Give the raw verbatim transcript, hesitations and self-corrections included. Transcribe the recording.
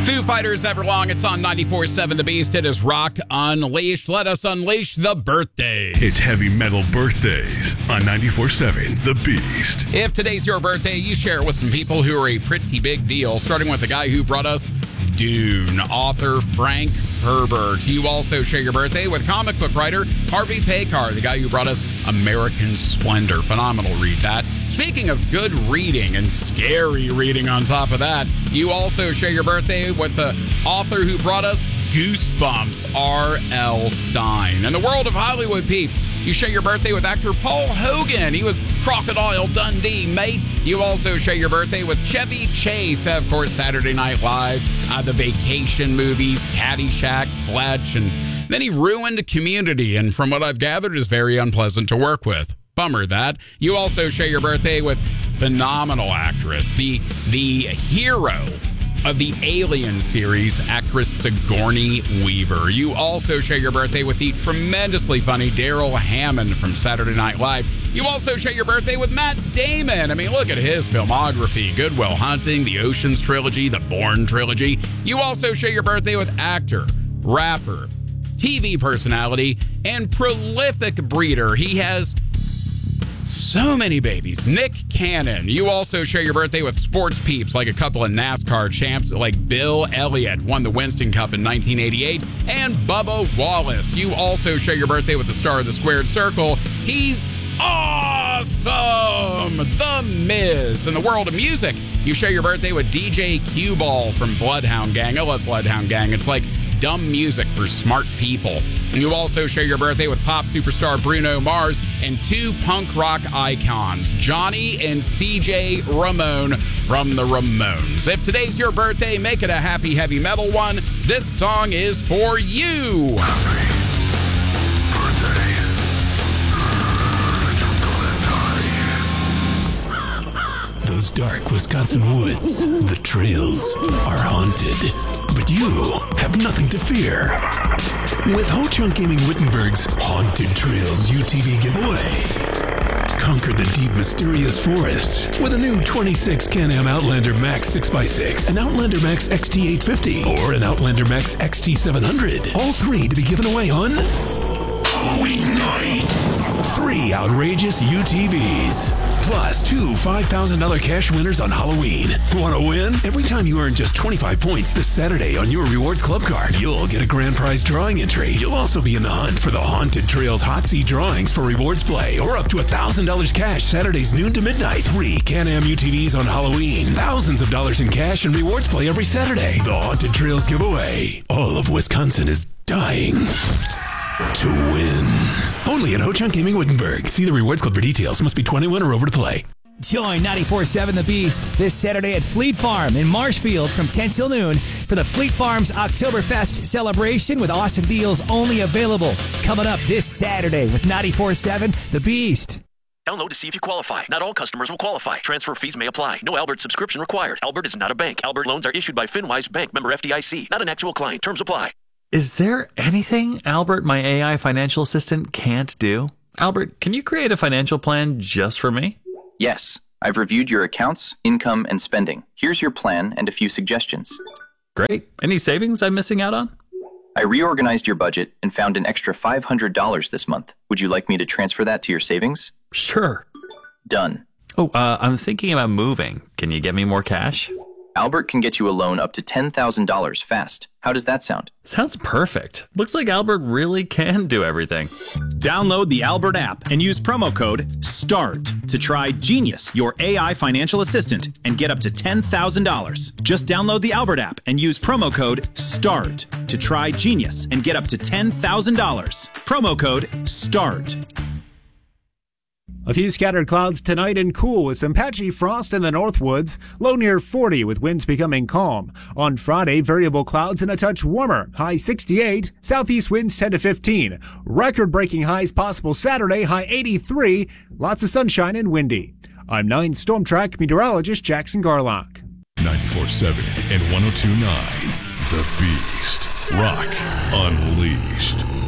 Foo Fighters, Everlong. It's on ninety-four point seven The Beast. It is Rock Unleashed. Let us unleash the birthday. It's Heavy Metal Birthdays on ninety-four point seven The Beast. If today's your birthday, you share it with some people who are a pretty big deal, starting with the guy who brought us Dune, author Frank Herbert. You also share your birthday with comic book writer Harvey Pekar, the guy who brought us American Splendor. Phenomenal read, that. Speaking of good reading and scary reading on top of that, you also share your birthday with the author who brought us Goosebumps, R L. Stine. In the world of Hollywood peeps, you share your birthday with actor Paul Hogan. He was Crocodile Dundee, mate. You also share your birthday with Chevy Chase, of course, Saturday Night Live, uh, the Vacation movies, Caddyshack, Fletch, and then he ruined Community, and from what I've gathered, is very unpleasant to work with. Bummer that. You also share your birthday with phenomenal actress, the the hero of the Alien series, actress Sigourney Weaver. You also share your birthday with the tremendously funny Daryl Hammond from Saturday Night Live. You also share your birthday with Matt Damon. I mean, look at his filmography. Good Will Hunting, the Ocean's trilogy, the Bourne trilogy. You also share your birthday with actor, rapper, T V personality, and prolific breeder. He has so many babies. Nick Cannon. You also share your birthday with sports peeps like a couple of NASCAR champs like Bill Elliott, won the Winston Cup in nineteen eighty-eight, and Bubba Wallace. You also share your birthday with the star of the Squared Circle. He's awesome! The Miz. In the world of music, you share your birthday with D J Cue Ball from Bloodhound Gang. I love Bloodhound Gang. It's like dumb music for smart people. And you also share your birthday with pop superstar Bruno Mars and two punk rock icons, Johnny and C J Ramone from the Ramones. If today's your birthday, make it a happy heavy metal one. This song is for you. Those dark Wisconsin woods, the trails are haunted. But you have nothing to fear. With Ho Chunk Gaming Wittenberg's Haunted Trails U T V giveaway. Conquer the deep, mysterious forest with a new twenty-six Can-Am Outlander Max six by six, an Outlander Max X T eight fifty, or an Outlander Max X T seven hundred. All three to be given away on Halloween night. Three outrageous U T Vs. Plus two five thousand dollars cash winners on Halloween. Want to win? Every time you earn just twenty-five points this Saturday on your Rewards Club card, you'll get a grand prize drawing entry. You'll also be in the hunt for the Haunted Trails Hot Seat drawings for Rewards Play, or up to one thousand dollars cash Saturdays noon to midnight. Three Can-Am U T Vs on Halloween. Thousands of dollars in cash and Rewards Play every Saturday. The Haunted Trails giveaway. All of Wisconsin is dying to win. Only at Ho Chunk Gaming Wittenberg. See the Rewards Club for details. Must be twenty-one or over to play. Join ninety-four point seven The Beast this Saturday at Fleet Farm in Marshfield from ten till noon for the Fleet Farm's Oktoberfest celebration with awesome deals only available. Coming up this Saturday with ninety-four point seven The Beast. Download to see if you qualify. Not all customers will qualify. Transfer fees may apply. No Albert subscription required. Albert is not a bank. Albert loans are issued by FinWise Bank, member F D I C. Not an actual client. Terms apply. Is there anything Albert, my A I financial assistant, can't do? Albert, can you create a financial plan just for me? Yes. I've reviewed your accounts, income, and spending. Here's your plan and a few suggestions. Great. Any savings I'm missing out on? I reorganized your budget and found an extra five hundred dollars this month. Would you like me to transfer that to your savings? Sure. Done. Oh, uh, I'm thinking about moving. Can you get me more cash? Albert can get you a loan up to ten thousand dollars fast. How does that sound? Sounds perfect. Looks like Albert really can do everything. Download the Albert app and use promo code START to try Genius, your A I financial assistant, and get up to ten thousand dollars. Just download the Albert app and use promo code START to try Genius and get up to ten thousand dollars. Promo code START. A few scattered clouds tonight and cool with some patchy frost in the Northwoods, low near forty with winds becoming calm. On Friday, variable clouds and a touch warmer, high sixty-eight, southeast winds ten to fifteen. Record-breaking highs possible Saturday, high eighty-three, lots of sunshine and windy. I'm nine Storm Track meteorologist Jackson Garlock. ninety-four point seven and one oh two point nine The Beast. Rock Unleashed.